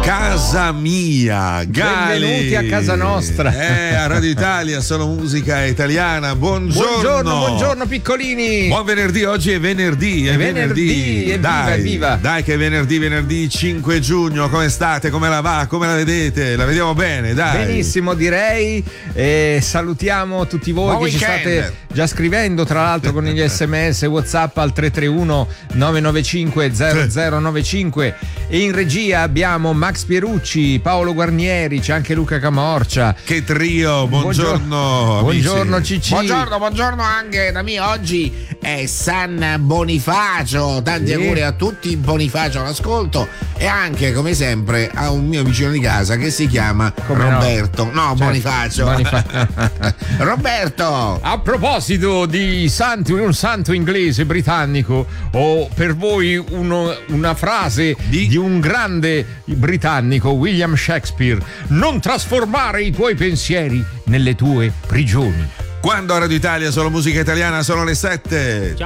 Casa mia, Gali. Benvenuti a casa nostra. A Radio Italia, solo musica italiana. Buongiorno piccolini. Buon venerdì, oggi è venerdì. Evviva. Dai che è venerdì 5 giugno. Come state? Come la va? Come la vedete? La vediamo bene, dai. Benissimo, direi. Salutiamo tutti voi Buon che ci weekend. state già scrivendo, tra l'altro con gli SMS WhatsApp al 331 995 0095. E in regia abbiamo Max Pierucci, Paolo Guarnieri, c'è anche Luca Camorcia. Che trio, buongiorno. Buongiorno amici. Cicci. Buongiorno anche da me. Oggi è San Bonifacio. Tanti auguri a tutti. Bonifacio all'ascolto. E anche, come sempre, a un mio vicino di casa che si chiama Roberto. Bonifacio. Roberto. A proposito di santi, un santo inglese britannico, o per voi una frase di un grande britannico, William Shakespeare: non trasformare i tuoi pensieri nelle tue prigioni. Quando a Radio Italia solo musica italiana sono le 7.